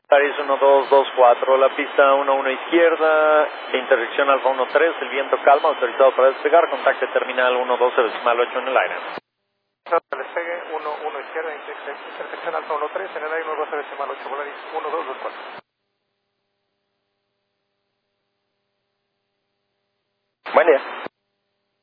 Paris 1224, la pista 11 izquierda, intersección Alfa 13, el viento calma, autorizado para despegar, contacte terminal 120.8 en el aire. Despegue 11 izquierda, intersección Alfa 13, en el aire 120.8, Volaris 1224.